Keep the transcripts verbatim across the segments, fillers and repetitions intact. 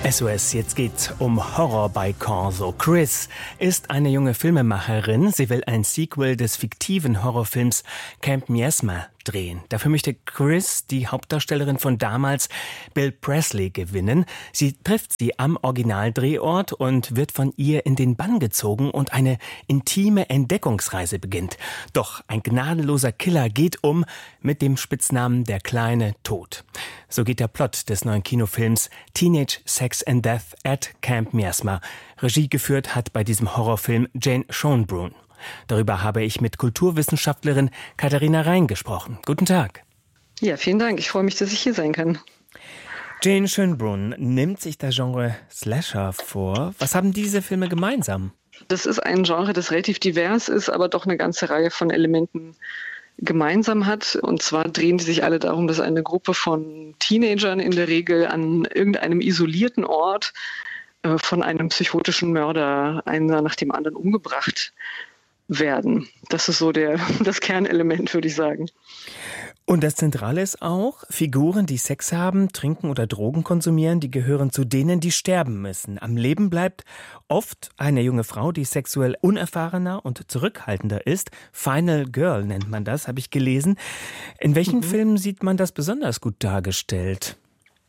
S O S, jetzt geht's um Horror bei Corso. Chris ist eine junge Filmemacherin. Sie will ein Sequel des fiktiven Horrorfilms Camp Miasma drehen. Dafür möchte Chris, die Hauptdarstellerin von damals, Bill Presley, gewinnen. Sie trifft sie am Originaldrehort und wird von ihr in den Bann gezogen und eine intime Entdeckungsreise beginnt. Doch ein gnadenloser Killer geht um mit dem Spitznamen Der kleine Tod. So geht der Plot des neuen Kinofilms Teenage Sex and Death at Camp Miasma. Regie geführt hat bei diesem Horrorfilm Jane Schönbrunn. Darüber habe ich mit Kulturwissenschaftlerin Katharina Rein gesprochen. Guten Tag. Ja, vielen Dank. Ich freue mich, dass ich hier sein kann. Jane Schönbrunn nimmt sich das Genre Slasher vor. Was haben diese Filme gemeinsam? Das ist ein Genre, das relativ divers ist, aber doch eine ganze Reihe von Elementen gemeinsam hat. Und zwar drehen die sich alle darum, dass eine Gruppe von Teenagern in der Regel an irgendeinem isolierten Ort äh, von einem psychotischen Mörder einer nach dem anderen umgebracht werden. Das ist so der, das Kernelement, würde ich sagen. Und das Zentrale ist auch, Figuren, die Sex haben, trinken oder Drogen konsumieren, die gehören zu denen, die sterben müssen. Am Leben bleibt oft eine junge Frau, die sexuell unerfahrener und zurückhaltender ist. Final Girl nennt man das, habe ich gelesen. In welchen mhm. Filmen sieht man das besonders gut dargestellt?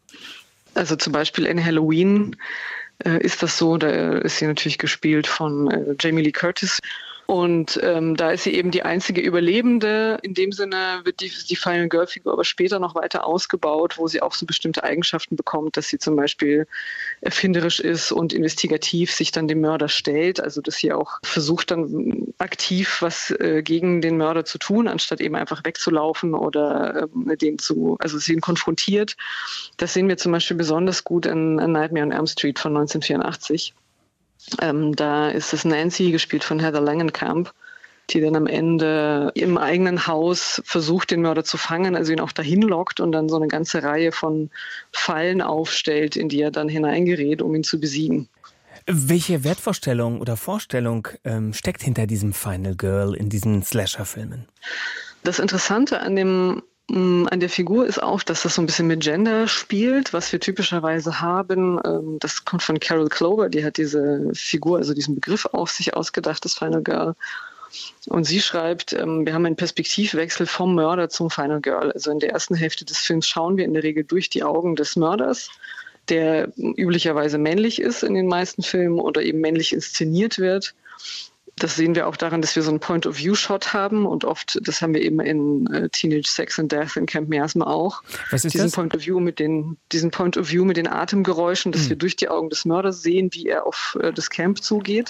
Also zum Beispiel in Halloween äh, ist das so, da ist sie natürlich gespielt von äh, Jamie Lee Curtis. Und ähm, da ist sie eben die einzige Überlebende. In dem Sinne wird die, die Final Girl-Figur aber später noch weiter ausgebaut, wo sie auch so bestimmte Eigenschaften bekommt, dass sie zum Beispiel erfinderisch ist und investigativ sich dann dem Mörder stellt. Also dass sie auch versucht dann aktiv was äh, gegen den Mörder zu tun, anstatt eben einfach wegzulaufen oder äh, den zu, also sie ihn konfrontiert. Das sehen wir zum Beispiel besonders gut in A Nightmare on Elm Street von neunzehnhundertvierundachtzig. Ähm, da ist es Nancy, gespielt von Heather Langenkamp, die dann am Ende im eigenen Haus versucht, den Mörder zu fangen, also ihn auch dahin lockt und dann so eine ganze Reihe von Fallen aufstellt, in die er dann hineingerät, um ihn zu besiegen. Welche Wertvorstellung oder Vorstellung ähm, steckt hinter diesem Final Girl in diesen Slasher-Filmen? Das Interessante an dem An der Figur ist auch, dass das so ein bisschen mit Gender spielt, was wir typischerweise haben. Das kommt von Carol Clover, die hat diese Figur, also diesen Begriff auf sich ausgedacht, das Final Girl. Und sie schreibt, wir haben einen Perspektivwechsel vom Mörder zum Final Girl. Also in der ersten Hälfte des Films schauen wir in der Regel durch die Augen des Mörders, der üblicherweise männlich ist in den meisten Filmen oder eben männlich inszeniert wird. Das sehen wir auch daran, dass wir so einen Point-of-View-Shot haben und oft, das haben wir eben in äh, Teenage Sex and Death in Camp Miasma auch. Was ist diesen das? Point-of-View mit den, diesen Point-of-View mit den Atemgeräuschen, dass hm. wir durch die Augen des Mörders sehen, wie er auf äh, das Camp zugeht.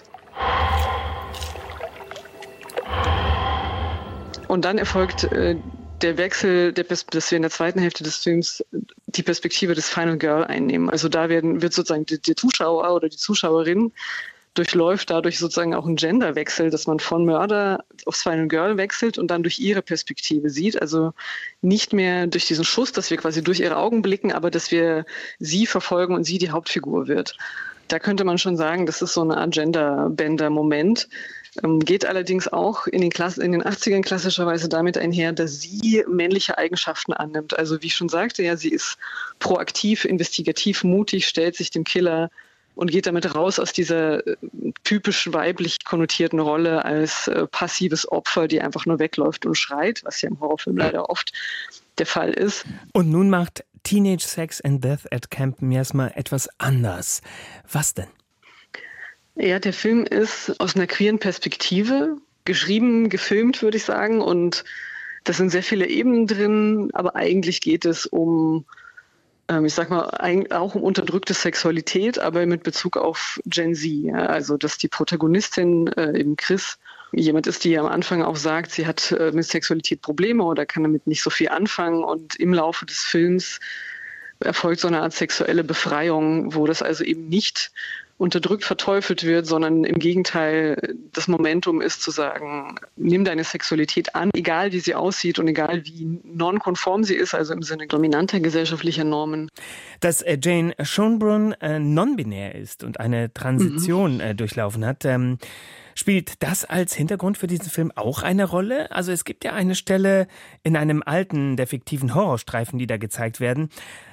Und dann erfolgt äh, der Wechsel, der Pers- dass wir in der zweiten Hälfte des Films die Perspektive des Final Girl einnehmen. Also da werden, wird sozusagen der, der Zuschauer oder die Zuschauerin durchläuft dadurch sozusagen auch einen Genderwechsel, dass man von Mörder aufs Final Girl wechselt und dann durch ihre Perspektive sieht. Also nicht mehr durch diesen Schuss, dass wir quasi durch ihre Augen blicken, aber dass wir sie verfolgen und sie die Hauptfigur wird. Da könnte man schon sagen, das ist so eine Art Genderbender-Moment. Ähm, geht allerdings auch in den, Klass- in den achtzigern klassischerweise damit einher, dass sie männliche Eigenschaften annimmt. Also wie ich schon sagte, ja, sie ist proaktiv, investigativ, mutig, stellt sich dem Killer und geht damit raus aus dieser äh, typisch weiblich konnotierten Rolle als äh, passives Opfer, die einfach nur wegläuft und schreit, was ja im Horrorfilm leider oft der Fall ist. Und nun macht Teenage Sex and Death at Camp Miasma etwas anders. Was denn? Ja, der Film ist aus einer queeren Perspektive geschrieben, gefilmt, würde ich sagen. Und das sind sehr viele Ebenen drin, aber eigentlich geht es um ich sag mal, auch um unterdrückte Sexualität, aber mit Bezug auf Gen Z. Ja? Also, dass die Protagonistin, äh, eben Chris, jemand ist, die am Anfang auch sagt, sie hat äh, mit Sexualität Probleme oder kann damit nicht so viel anfangen. Und im Laufe des Films erfolgt so eine Art sexuelle Befreiung, wo das also eben nicht unterdrückt verteufelt wird, sondern im Gegenteil das Momentum ist zu sagen, nimm deine Sexualität an, egal wie sie aussieht und egal wie nonkonform sie ist, also im Sinne dominanter gesellschaftlicher Normen. Dass äh, Jane Schönbrunn äh, non-binär ist und eine Transition mhm. äh, durchlaufen hat, ähm, spielt das als Hintergrund für diesen Film auch eine Rolle? Also es gibt ja eine Stelle in einem alten, der fiktiven Horrorstreifen, die da gezeigt werden,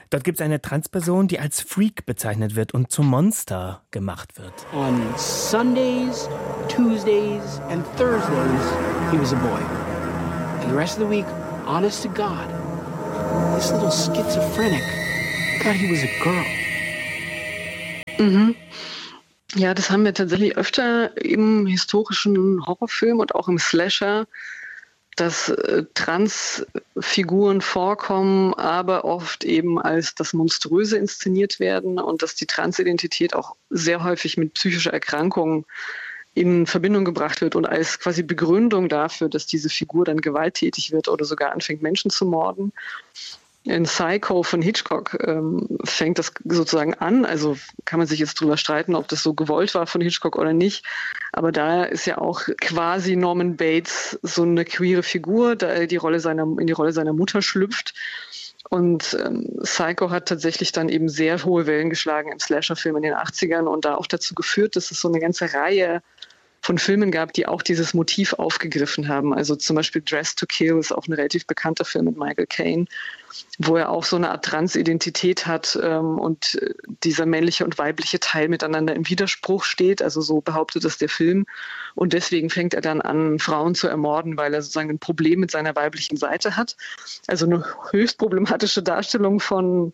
Dort gibt es eine Transperson, die als Freak bezeichnet wird und zum Monster gemacht wird. On Sundays, Tuesdays and Thursdays, he was a boy. And the rest of the week, honest to God, this little schizophrenic thought he was a girl. Mhm. Ja, das haben wir tatsächlich öfter im historischen Horrorfilm und auch im Slasher, dass äh, Transfiguren vorkommen, aber oft eben als das Monströse inszeniert werden und dass die Transidentität auch sehr häufig mit psychischer Erkrankung in Verbindung gebracht wird und als quasi Begründung dafür, dass diese Figur dann gewalttätig wird oder sogar anfängt, Menschen zu morden. In Psycho von Hitchcock ähm, fängt das sozusagen an. Also kann man sich jetzt drüber streiten, ob das so gewollt war von Hitchcock oder nicht. Aber da ist ja auch quasi Norman Bates so eine queere Figur, da er die Rolle seiner, in die Rolle seiner Mutter schlüpft. Und ähm, Psycho hat tatsächlich dann eben sehr hohe Wellen geschlagen im Slasher-Film in den achtzigern und da auch dazu geführt, dass es so eine ganze Reihe von Filmen gab, die auch dieses Motiv aufgegriffen haben. Also zum Beispiel Dressed to Kill ist auch ein relativ bekannter Film mit Michael Caine, wo er auch so eine Art Transidentität hat ähm, und dieser männliche und weibliche Teil miteinander im Widerspruch steht. Also so behauptet das der Film. Und deswegen fängt er dann an, Frauen zu ermorden, weil er sozusagen ein Problem mit seiner weiblichen Seite hat. Also eine höchst problematische Darstellung von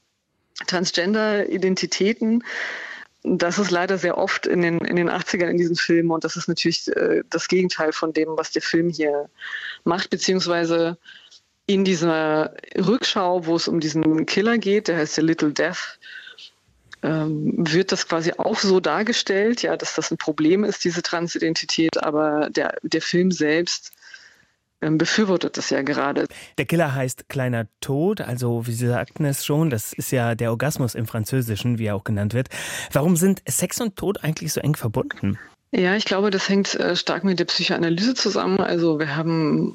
Transgender-Identitäten. Das ist leider sehr oft in den, in den achtzigern in diesen Filmen und das ist natürlich äh, das Gegenteil von dem, was der Film hier macht, beziehungsweise in dieser Rückschau, wo es um diesen Killer geht, der heißt ja Little Death, ähm, wird das quasi auch so dargestellt, ja, dass das ein Problem ist, diese Transidentität, aber der, der Film selbst befürwortet das ja gerade. Der Killer heißt Kleiner Tod, also wie Sie sagten es schon, das ist ja der Orgasmus im Französischen, wie er auch genannt wird. Warum sind Sex und Tod eigentlich so eng verbunden? Ja, ich glaube, das hängt stark mit der Psychoanalyse zusammen. Also wir haben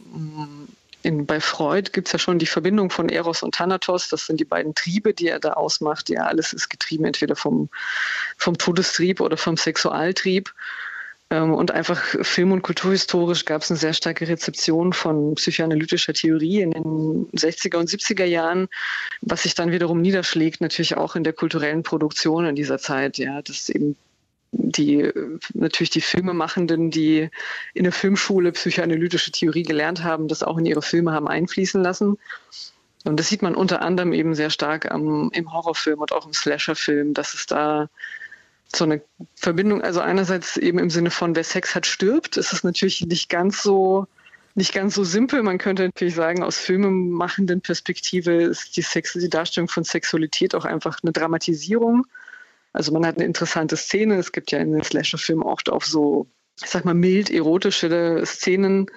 in, bei Freud gibt es ja schon die Verbindung von Eros und Thanatos. Das sind die beiden Triebe, die er da ausmacht. Ja, alles ist getrieben entweder vom, vom Todestrieb oder vom Sexualtrieb. Und einfach film- und kulturhistorisch gab es eine sehr starke Rezeption von psychoanalytischer Theorie in den sechziger und siebziger Jahren, was sich dann wiederum niederschlägt, natürlich auch in der kulturellen Produktion in dieser Zeit. Ja, dass eben die, natürlich die Filmemachenden, die in der Filmschule psychoanalytische Theorie gelernt haben, das auch in ihre Filme haben einfließen lassen. Und das sieht man unter anderem eben sehr stark am, im Horrorfilm und auch im Slasherfilm, dass es da so eine Verbindung, also einerseits eben im Sinne von, wer Sex hat, stirbt, ist es natürlich nicht ganz so, nicht ganz so simpel. Man könnte natürlich sagen, aus filmemachenden Perspektive ist die, Sex, die Darstellung von Sexualität auch einfach eine Dramatisierung. Also man hat eine interessante Szene. Es gibt ja in den Slasher-Filmen auch auf so, ich sag mal, mild erotische Szenen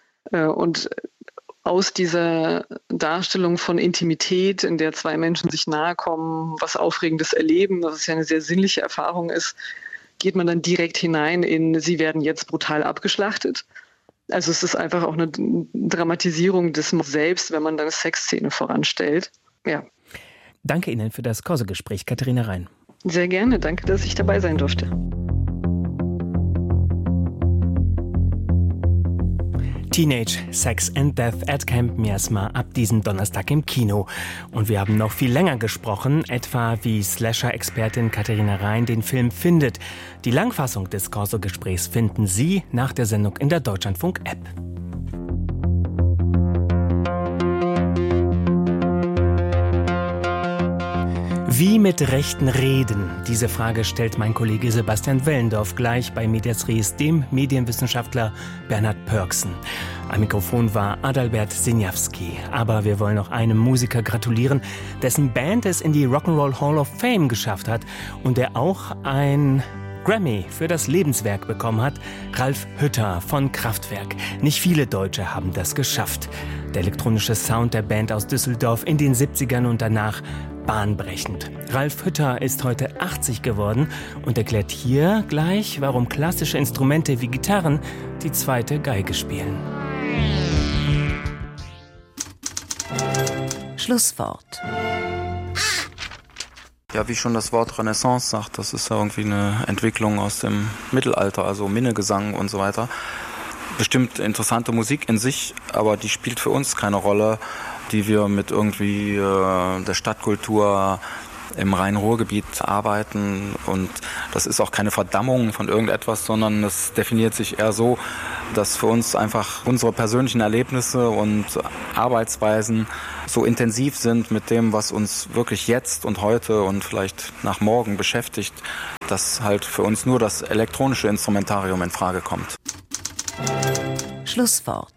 und aus dieser Darstellung von Intimität, in der zwei Menschen sich nahe kommen, was Aufregendes erleben, was ja eine sehr sinnliche Erfahrung ist, geht man dann direkt hinein in, sie werden jetzt brutal abgeschlachtet. Also es ist einfach auch eine Dramatisierung des Selbst, wenn man dann eine Sexszene voranstellt. Ja. Danke Ihnen für das Corso-Gespräch, Katharina Rein. Sehr gerne, danke, dass ich dabei sein durfte. Teenage Sex and Death at Camp Miasma ab diesem Donnerstag im Kino. Und wir haben noch viel länger gesprochen, etwa wie Slasher-Expertin Katharina Rein den Film findet. Die Langfassung des Corso-Gesprächs finden Sie nach der Sendung in der Deutschlandfunk-App. Wie mit Rechten reden? Diese Frage stellt mein Kollege Sebastian Wellendorf gleich bei Medias Res, dem Medienwissenschaftler Bernhard Pörksen. Am Mikrofon war Adalbert Sinjawski. Aber wir wollen noch einem Musiker gratulieren, dessen Band es in die Rock'n'Roll Hall of Fame geschafft hat und der auch ein Grammy für das Lebenswerk bekommen hat, Ralf Hütter von Kraftwerk. Nicht viele Deutsche haben das geschafft. Der elektronische Sound der Band aus Düsseldorf in den siebzigern und danach bahnbrechend. Ralf Hütter ist heute achtzig geworden und erklärt hier gleich, warum klassische Instrumente wie Gitarren die zweite Geige spielen. Schlusswort. Ja, wie schon das Wort Renaissance sagt, das ist ja irgendwie eine Entwicklung aus dem Mittelalter, also Minnegesang und so weiter. Bestimmt interessante Musik in sich, aber die spielt für uns keine Rolle, die wir mit irgendwie äh, der Stadtkultur im Rhein-Ruhr-Gebiet arbeiten. Und das ist auch keine Verdammung von irgendetwas, sondern es definiert sich eher so, dass für uns einfach unsere persönlichen Erlebnisse und Arbeitsweisen so intensiv sind mit dem, was uns wirklich jetzt und heute und vielleicht nach morgen beschäftigt, dass halt für uns nur das elektronische Instrumentarium in Frage kommt. Schlusswort.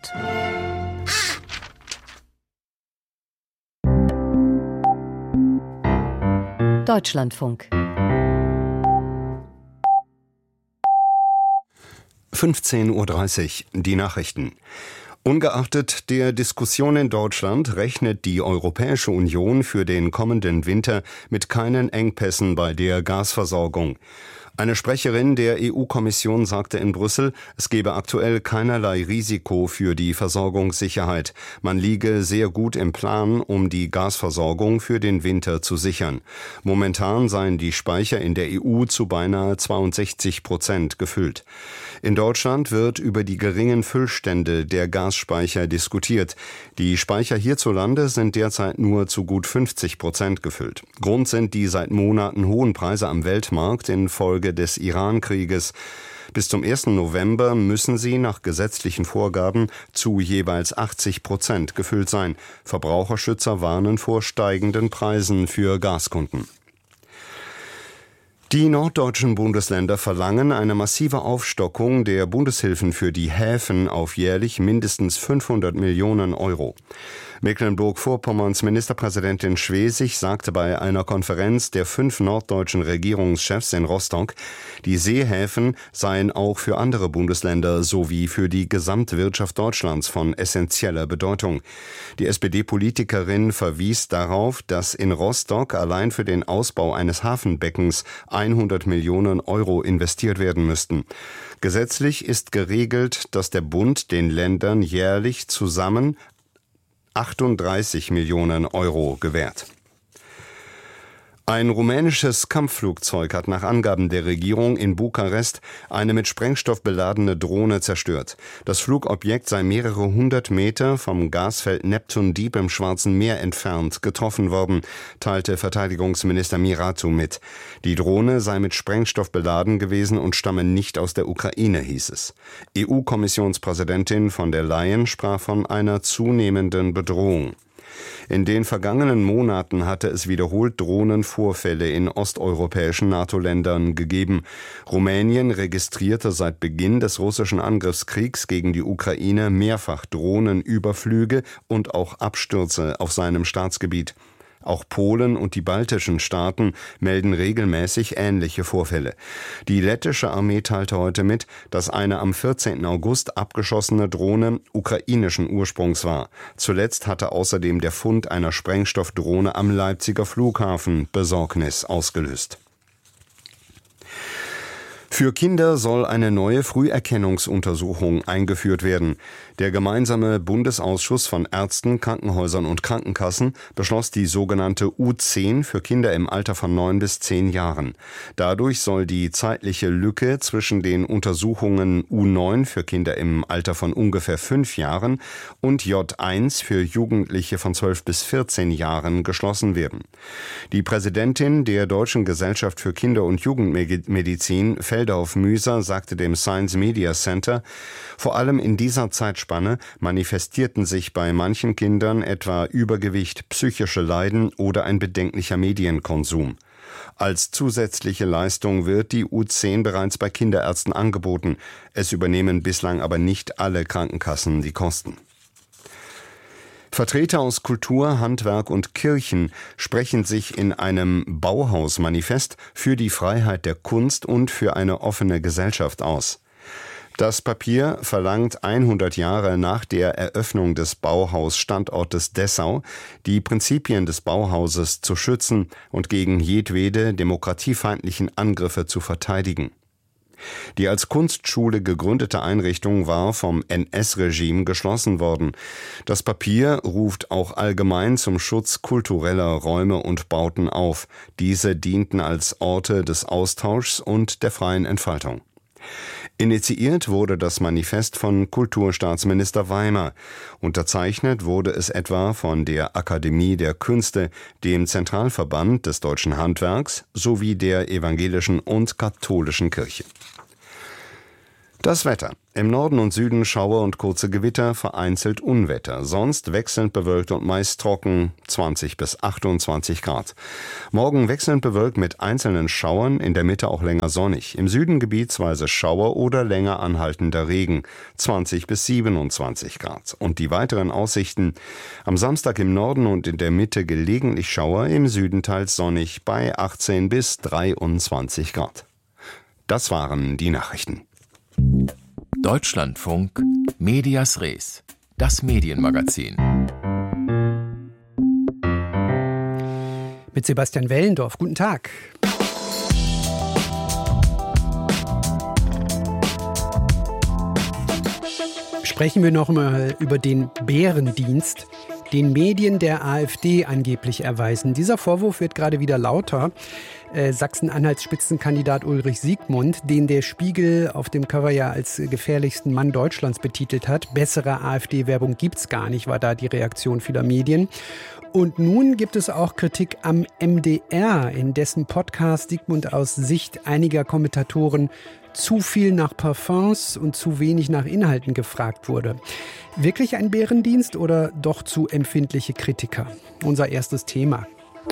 Deutschlandfunk. fünfzehn Uhr dreißig, die Nachrichten. Ungeachtet der Diskussion in Deutschland rechnet die Europäische Union für den kommenden Winter mit keinen Engpässen bei der Gasversorgung. Eine Sprecherin der E U-Kommission sagte in Brüssel, es gebe aktuell keinerlei Risiko für die Versorgungssicherheit. Man liege sehr gut im Plan, um die Gasversorgung für den Winter zu sichern. Momentan seien die Speicher in der E U zu beinahe zweiundsechzig Prozent gefüllt. In Deutschland wird über die geringen Füllstände der Gasspeicher diskutiert. Die Speicher hierzulande sind derzeit nur zu gut fünfzig Prozent gefüllt. Grund sind die seit Monaten hohen Preise am Weltmarkt infolge des Iran-Krieges. Bis zum ersten November müssen sie nach gesetzlichen Vorgaben zu jeweils achtzig Prozent gefüllt sein. Verbraucherschützer warnen vor steigenden Preisen für Gaskunden. Die norddeutschen Bundesländer verlangen eine massive Aufstockung der Bundeshilfen für die Häfen auf jährlich mindestens fünfhundert Millionen Euro. Mecklenburg-Vorpommerns Ministerpräsidentin Schwesig sagte bei einer Konferenz der fünf norddeutschen Regierungschefs in Rostock, die Seehäfen seien auch für andere Bundesländer sowie für die Gesamtwirtschaft Deutschlands von essentieller Bedeutung. Die S P D-Politikerin verwies darauf, dass in Rostock allein für den Ausbau eines Hafenbeckens hundert Millionen Euro investiert werden müssten. Gesetzlich ist geregelt, dass der Bund den Ländern jährlich zusammen achtunddreißig Millionen Euro gewährt. Ein rumänisches Kampfflugzeug hat nach Angaben der Regierung in Bukarest eine mit Sprengstoff beladene Drohne zerstört. Das Flugobjekt sei mehrere hundert Meter vom Gasfeld Neptun Deep im Schwarzen Meer entfernt getroffen worden, teilte Verteidigungsminister Miratu mit. Die Drohne sei mit Sprengstoff beladen gewesen und stamme nicht aus der Ukraine, hieß es. E U-Kommissionspräsidentin von der Leyen sprach von einer zunehmenden Bedrohung. In den vergangenen Monaten hatte es wiederholt Drohnenvorfälle in osteuropäischen NATO-Ländern gegeben. Rumänien registrierte seit Beginn des russischen Angriffskriegs gegen die Ukraine mehrfach Drohnenüberflüge und auch Abstürze auf seinem Staatsgebiet. Auch Polen und die baltischen Staaten melden regelmäßig ähnliche Vorfälle. Die lettische Armee teilte heute mit, dass eine am vierzehnten August abgeschossene Drohne ukrainischen Ursprungs war. Zuletzt hatte außerdem der Fund einer Sprengstoffdrohne am Leipziger Flughafen Besorgnis ausgelöst. Für Kinder soll eine neue Früherkennungsuntersuchung eingeführt werden. Der gemeinsame Bundesausschuss von Ärzten, Krankenhäusern und Krankenkassen beschloss die sogenannte U zehn für Kinder im Alter von neun bis zehn Jahren. Dadurch soll die zeitliche Lücke zwischen den Untersuchungen U neun für Kinder im Alter von ungefähr fünf Jahren und J eins für Jugendliche von zwölf bis vierzehn Jahren geschlossen werden. Die Präsidentin der Deutschen Gesellschaft für Kinder- und Jugendmedizin, Feldhauf-Müser, sagte dem Science Media Center, vor allem in dieser Zeitspanne manifestierten sich bei manchen Kindern etwa Übergewicht, psychische Leiden oder ein bedenklicher Medienkonsum. Als zusätzliche Leistung wird die U zehn bereits bei Kinderärzten angeboten. Es übernehmen bislang aber nicht alle Krankenkassen die Kosten. Vertreter aus Kultur, Handwerk und Kirchen sprechen sich in einem Bauhausmanifest für die Freiheit der Kunst und für eine offene Gesellschaft aus. Das Papier verlangt hundert Jahre nach der Eröffnung des Bauhausstandortes Dessau, die Prinzipien des Bauhauses zu schützen und gegen jedwede demokratiefeindlichen Angriffe zu verteidigen. Die als Kunstschule gegründete Einrichtung war vom N S-Regime geschlossen worden. Das Papier ruft auch allgemein zum Schutz kultureller Räume und Bauten auf. Diese dienten als Orte des Austauschs und der freien Entfaltung. Initiiert wurde das Manifest von Kulturstaatsminister Weimer. Unterzeichnet wurde es etwa von der Akademie der Künste, dem Zentralverband des Deutschen Handwerks sowie der evangelischen und katholischen Kirche. Das Wetter. Im Norden und Süden Schauer und kurze Gewitter, vereinzelt Unwetter. Sonst wechselnd bewölkt und meist trocken, zwanzig bis achtundzwanzig Grad. Morgen wechselnd bewölkt mit einzelnen Schauern, in der Mitte auch länger sonnig. Im Süden gebietsweise Schauer oder länger anhaltender Regen, zwanzig bis siebenundzwanzig Grad. Und die weiteren Aussichten. Am Samstag im Norden und in der Mitte gelegentlich Schauer, im Süden teils sonnig bei achtzehn bis dreiundzwanzig Grad. Das waren die Nachrichten. Deutschlandfunk Medias Res, das Medienmagazin. Mit Sebastian Wellendorf. Guten Tag. Sprechen wir noch mal über den Bärendienst, den Medien der AfD angeblich erweisen. Dieser Vorwurf wird gerade wieder lauter. Äh, Sachsen-Anhalts Spitzenkandidat Ulrich Siegmund, den der Spiegel auf dem Cover ja als gefährlichsten Mann Deutschlands betitelt hat. Bessere AfD-Werbung gibt's gar nicht, war da die Reaktion vieler Medien. Und nun gibt es auch Kritik am M D R, in dessen Podcast Siegmund aus Sicht einiger Kommentatoren zu viel nach Parfums und zu wenig nach Inhalten gefragt wurde. Wirklich ein Bärendienst oder doch zu empfindliche Kritiker? Unser erstes Thema.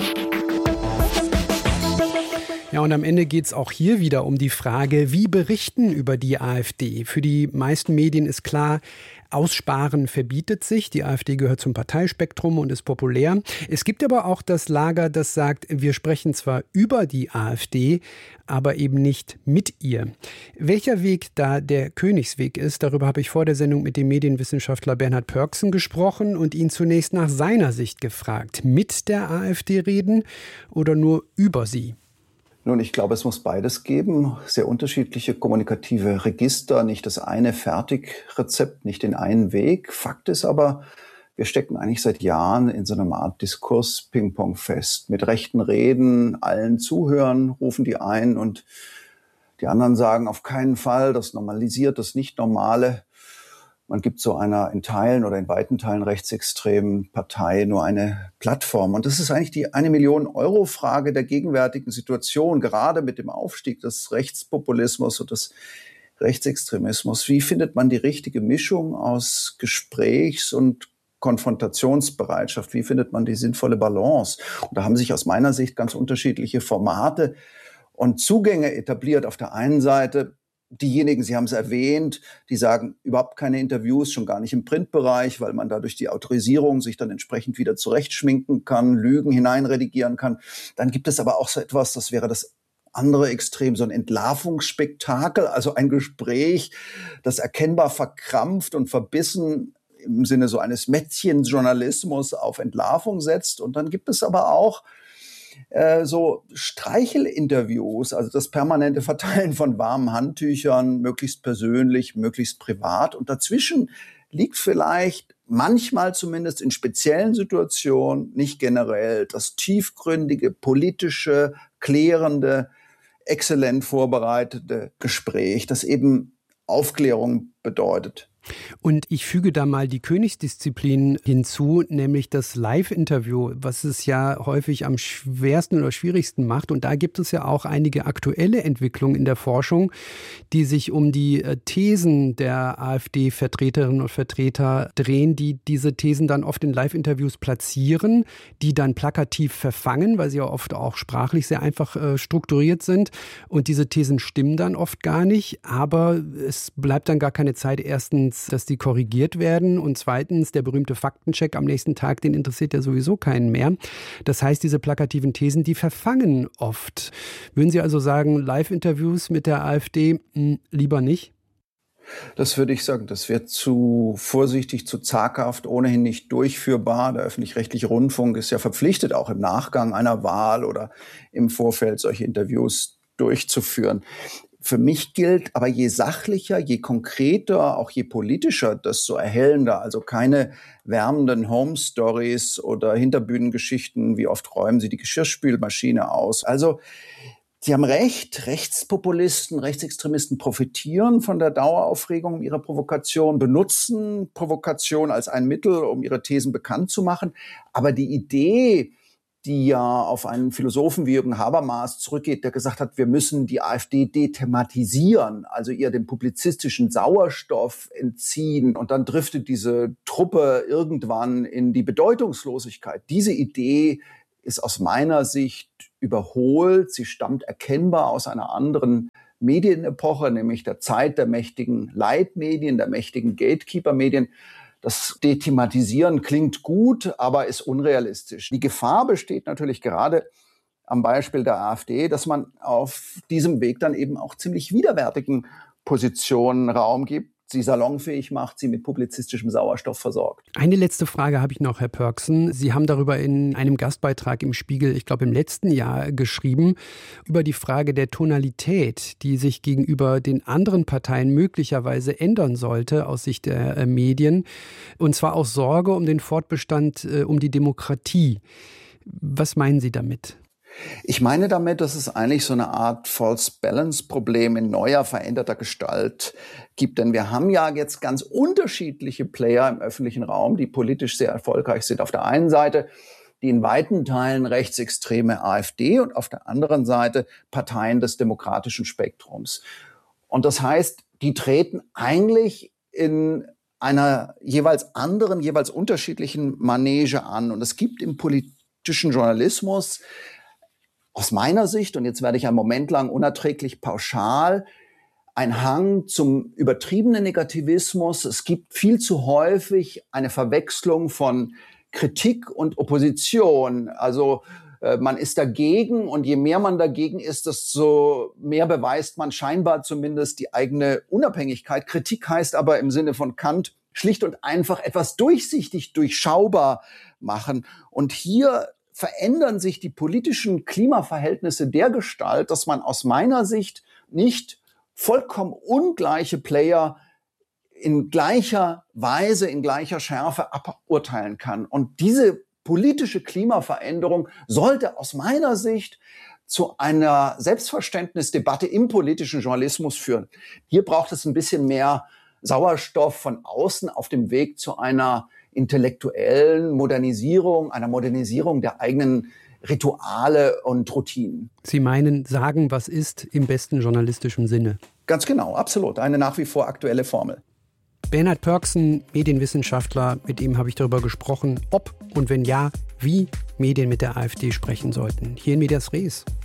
Ja, und am Ende geht es auch hier wieder um die Frage, wie berichten über die AfD? Für die meisten Medien ist klar, Aussparen verbietet sich. Die AfD gehört zum Parteispektrum und ist populär. Es gibt aber auch das Lager, das sagt, wir sprechen zwar über die AfD, aber eben nicht mit ihr. Welcher Weg da der Königsweg ist, darüber habe ich vor der Sendung mit dem Medienwissenschaftler Bernhard Pörksen gesprochen und ihn zunächst nach seiner Sicht gefragt. Mit der AfD reden oder nur über sie? Nun, ich glaube, es muss beides geben. Sehr unterschiedliche kommunikative Register, nicht das eine Fertigrezept, nicht den einen Weg. Fakt ist aber, wir stecken eigentlich seit Jahren in so einer Art Diskurs-Ping-Pong fest. Mit rechten Reden, allen zuhören, rufen die ein und die anderen sagen auf keinen Fall, das normalisiert das Nicht-Normale. Man gibt so einer in Teilen oder in weiten Teilen rechtsextremen Partei nur eine Plattform. Und das ist eigentlich die eine Million Euro Frage der gegenwärtigen Situation, gerade mit dem Aufstieg des Rechtspopulismus und des Rechtsextremismus. Wie findet man die richtige Mischung aus Gesprächs- und Konfrontationsbereitschaft? Wie findet man die sinnvolle Balance? Und da haben sich aus meiner Sicht ganz unterschiedliche Formate und Zugänge etabliert. Auf der einen Seite diejenigen, Sie haben es erwähnt, die sagen, überhaupt keine Interviews, schon gar nicht im Printbereich, weil man dadurch die Autorisierung sich dann entsprechend wieder zurechtschminken kann, Lügen hineinredigieren kann. Dann gibt es aber auch so etwas, das wäre das andere Extrem, so ein Entlarvungsspektakel, also ein Gespräch, das erkennbar verkrampft und verbissen im Sinne so eines Mätzchenjournalismus auf Entlarvung setzt. Und dann gibt es aber auch Äh, so Streichelinterviews, also das permanente Verteilen von warmen Handtüchern, möglichst persönlich, möglichst privat. Und dazwischen liegt vielleicht manchmal zumindest in speziellen Situationen, nicht generell, das tiefgründige, politische, klärende, exzellent vorbereitete Gespräch, das eben Aufklärung bedeutet. Und ich füge da mal die Königsdisziplin hinzu, nämlich das Live-Interview, was es ja häufig am schwersten oder schwierigsten macht. Und da gibt es ja auch einige aktuelle Entwicklungen in der Forschung, die sich um die Thesen der AfD-Vertreterinnen und Vertreter drehen, die diese Thesen dann oft in Live-Interviews platzieren, die dann plakativ verfangen, weil sie ja oft auch sprachlich sehr einfach äh, strukturiert sind. Und diese Thesen stimmen dann oft gar nicht, aber es bleibt dann gar keine Zeit, erstens, dass die korrigiert werden und zweitens, der berühmte Faktencheck am nächsten Tag, den interessiert ja sowieso keinen mehr. Das heißt, diese plakativen Thesen, die verfangen oft. Würden Sie also sagen, Live-Interviews mit der AfD mh, lieber nicht? Das würde ich sagen, das wird zu vorsichtig, zu zaghaft, ohnehin nicht durchführbar. Der öffentlich-rechtliche Rundfunk ist ja verpflichtet, auch im Nachgang einer Wahl oder im Vorfeld solche Interviews durchzuführen. Für mich gilt aber, je sachlicher, je konkreter, auch je politischer, desto erhellender. Also keine wärmenden Home-Stories oder Hinterbühnengeschichten, wie oft räumen Sie die Geschirrspülmaschine aus. Also Sie haben recht, Rechtspopulisten, Rechtsextremisten profitieren von der Daueraufregung um ihre Provokation, benutzen Provokation als ein Mittel, um ihre Thesen bekannt zu machen. Aber die Idee, die ja auf einen Philosophen wie Jürgen Habermas zurückgeht, der gesagt hat, wir müssen die AfD dethematisieren, also ihr den publizistischen Sauerstoff entziehen und dann driftet diese Truppe irgendwann in die Bedeutungslosigkeit. Diese Idee ist aus meiner Sicht überholt. Sie stammt erkennbar aus einer anderen Medienepoche, nämlich der Zeit der mächtigen Leitmedien, der mächtigen Gatekeeper-Medien. Das Dethematisieren klingt gut, aber ist unrealistisch. Die Gefahr besteht natürlich gerade am Beispiel der AfD, dass man auf diesem Weg dann eben auch ziemlich widerwärtigen Positionen Raum gibt, sie salonfähig macht, sie mit publizistischem Sauerstoff versorgt. Eine letzte Frage habe ich noch, Herr Pörksen. Sie haben darüber in einem Gastbeitrag im Spiegel, ich glaube im letzten Jahr, geschrieben, über die Frage der Tonalität, die sich gegenüber den anderen Parteien möglicherweise ändern sollte aus Sicht der äh, Medien. Und zwar aus Sorge um den Fortbestand, äh, um die Demokratie. Was meinen Sie damit? Ich meine damit, dass es eigentlich so eine Art False-Balance-Problem in neuer, veränderter Gestalt gibt. Denn wir haben ja jetzt ganz unterschiedliche Player im öffentlichen Raum, die politisch sehr erfolgreich sind. Auf der einen Seite die in weiten Teilen rechtsextreme AfD und auf der anderen Seite Parteien des demokratischen Spektrums. Und das heißt, die treten eigentlich in einer jeweils anderen, jeweils unterschiedlichen Manege an. Und es gibt im politischen Journalismus aus meiner Sicht, und jetzt werde ich einen Moment lang unerträglich pauschal, ein Hang zum übertriebenen Negativismus. Es gibt viel zu häufig eine Verwechslung von Kritik und Opposition. Also äh, man ist dagegen und je mehr man dagegen ist, desto mehr beweist man scheinbar zumindest die eigene Unabhängigkeit. Kritik heißt aber im Sinne von Kant schlicht und einfach etwas durchsichtig, durchschaubar machen. Und hier verändern sich die politischen Klimaverhältnisse dergestalt, dass man aus meiner Sicht nicht vollkommen ungleiche Player in gleicher Weise, in gleicher Schärfe aburteilen kann. Und diese politische Klimaveränderung sollte aus meiner Sicht zu einer Selbstverständnisdebatte im politischen Journalismus führen. Hier braucht es ein bisschen mehr Sauerstoff von außen auf dem Weg zu einer intellektuellen Modernisierung, einer Modernisierung der eigenen Rituale und Routinen. Sie meinen, sagen, was ist, im besten journalistischen Sinne? Ganz genau, absolut. Eine nach wie vor aktuelle Formel. Bernhard Pörksen, Medienwissenschaftler, mit ihm habe ich darüber gesprochen, ob und wenn ja, wie Medien mit der AfD sprechen sollten. Hier in Medias Res.